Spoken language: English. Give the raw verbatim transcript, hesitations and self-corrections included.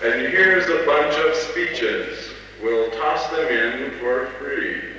And here's a bunch of speeches. We'll toss them in for free.